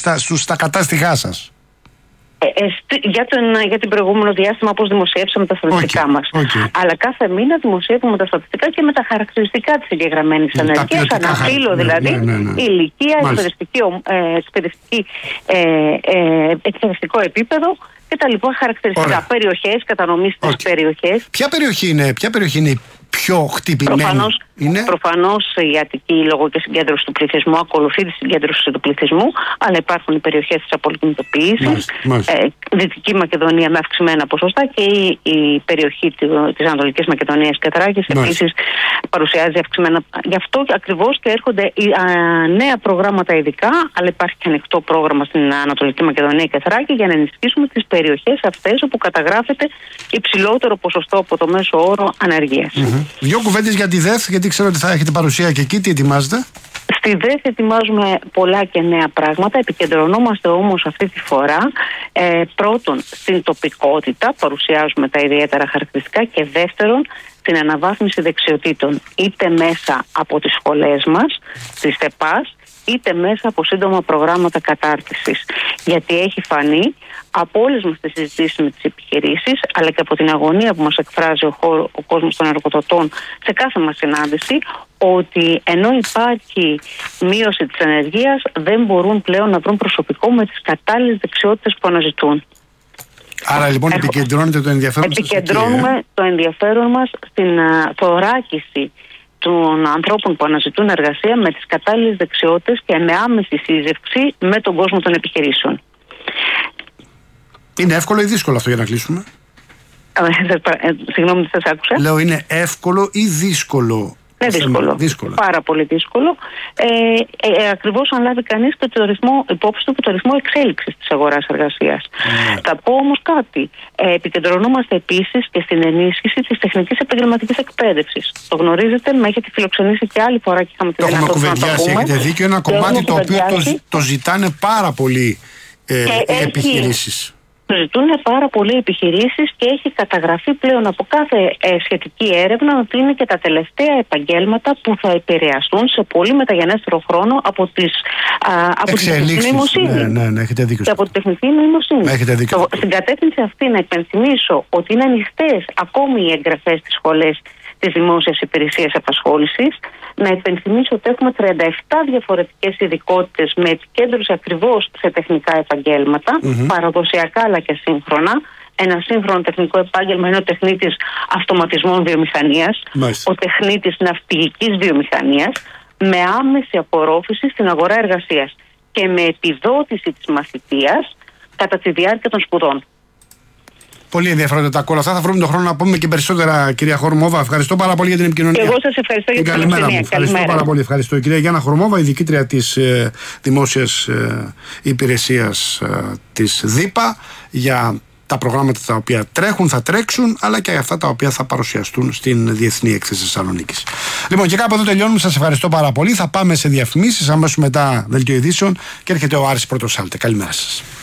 στα κατάστηγά σας? Για την προηγούμενο διάστημα, πώς δημοσιεύσαμε τα στατιστικά μας. Αλλά κάθε μήνα δημοσιεύουμε τα στατιστικά και με τα χαρακτηριστικά της εγγεγραμμένης ανεργίας, αναφύλο δηλαδή, ηλικία, εκπαιδευτικό επίπεδο και τα λοιπά χαρακτηριστικά. Περιοχές, κατανομή στις περιοχές. Ποια περιοχή είναι η πιο χτυπημένη? Προφανώς η Αττική, λόγω και συγκέντρωση του πληθυσμού, ακολουθεί τη συγκέντρωση του πληθυσμού, αλλά υπάρχουν οι περιοχές της απολυτιμητοποίησης, Δυτική Μακεδονία με αυξημένα ποσοστά και η περιοχή της Ανατολικής Μακεδονίας και Θράκης επίσης παρουσιάζει αυξημένα. Γι' αυτό ακριβώς και έρχονται νέα προγράμματα ειδικά, αλλά υπάρχει και ανοιχτό πρόγραμμα στην Ανατολική Μακεδονία και Θράκη για να ενισχύσουμε τις περιοχές αυτές όπου καταγράφεται υψηλότερο ποσοστό από το μέσο όρο ανεργίας. Δύο κουβέντες για τη ΔΕΘ, γιατί ξέρω ότι θα έχετε παρουσία και εκεί. Τι ετοιμάζετε? Στη ΔΕΘ ετοιμάζουμε πολλά και νέα πράγματα. Επικεντρωνόμαστε όμως αυτή τη φορά πρώτον στην τοπικότητα, παρουσιάζουμε τα ιδιαίτερα χαρακτηριστικά, και δεύτερον την αναβάθμιση δεξιοτήτων, είτε μέσα από τις σχολές μας, τις ΤΕΠΑΣ, είτε μέσα από σύντομα προγράμματα κατάρτισης. Γιατί έχει φανεί από όλες μας τις συζητήσεις με τις επιχειρήσεις, αλλά και από την αγωνία που μας εκφράζει ο κόσμος των εργοδοτών σε κάθε μας συνάντηση, ότι ενώ υπάρχει μείωση της ανεργίας, δεν μπορούν πλέον να βρουν προσωπικό με τις κατάλληλες δεξιότητες που αναζητούν. Άρα λοιπόν επικεντρώνεται το ενδιαφέρον σας? Επικεντρώνουμε το ενδιαφέρον μας στην θωράκιση των ανθρώπων που αναζητούν εργασία με τις κατάλληλες δεξιότητες και με άμεση σύζευξη με τον κόσμο των επιχειρήσεων. Είναι εύκολο ή δύσκολο αυτό, για να κλείσουμε? Συγγνώμη, δεν σας άκουσα. Λέω, είναι εύκολο ή δύσκολο? Είναι δύσκολο. Πάρα πολύ δύσκολο. Ακριβώς αν λάβει κανείς και υπόψη του και το ρυθμό εξέλιξης της αγοράς εργασίας. Θα πω όμως κάτι. Επικεντρωνόμαστε επίσης και στην ενίσχυση της τεχνικής επαγγελματικής εκπαίδευσης. Το γνωρίζετε, με έχετε φιλοξενήσει και άλλη φορά και είχαμε τη δυνατότητα να το πούμε. Έχετε δίκιο, ένα κομμάτι το οποίο το ζητάνε πάρα πολύ οι επιχειρήσεις. Το ζητούν πάρα πολλοί επιχειρήσεις και έχει καταγραφεί πλέον από κάθε σχετική έρευνα ότι είναι και τα τελευταία επαγγέλματα που θα επηρεαστούν σε πολύ μεταγενέστερο χρόνο από την τεχνική νοημοσύνη. Ναι, έχετε δίκιο. Και από την τεχνική νοημοσύνη. Στην κατεύθυνση αυτή να υπενθυμίσω ότι είναι ανοιχτές ακόμη οι εγγραφές στις σχολές της Δημόσιας Υπηρεσίας Απασχόλησης. Να υπενθυμίσω ότι έχουμε 37 διαφορετικές ειδικότητες με επικέντρωση ακριβώς σε τεχνικά επαγγέλματα, παραδοσιακά αλλά και σύγχρονα. Ένα σύγχρονο τεχνικό επάγγελμα είναι ο τεχνίτης αυτοματισμών βιομηχανίας, ο τεχνίτης ναυπηγικής βιομηχανίας, με άμεση απορρόφηση στην αγορά εργασίας και με επιδότηση της μαθητείας κατά τη διάρκεια των σπουδών. Πολύ ενδιαφέροντα τα κόλλα αυτά. Θα βρούμε τον χρόνο να πούμε και περισσότερα, κυρία Χορμόβα. Ευχαριστώ πάρα πολύ για την επικοινωνία. Και εγώ σας ευχαριστώ για την επικοινωνία. Ευχαριστώ πάρα πολύ. Ευχαριστώ. Κυρία Γιάννα Χορμόβα, η διοικήτρια της Δημόσιας Υπηρεσίας της ΔΥΠΑ, για τα προγράμματα τα οποία τρέχουν, θα τρέξουν, αλλά και αυτά τα οποία θα παρουσιαστούν στην Διεθνή Έκθεση Θεσσαλονίκης. Λοιπόν, και κάπου εδώ τελειώνουμε. Σας ευχαριστώ πάρα πολύ. Θα πάμε σε διαφημίσεις, αμέσως μετά δελτίο ειδήσεων και έρχεται ο Άρης Πρωτοσάλτε. Καλημέρα σας.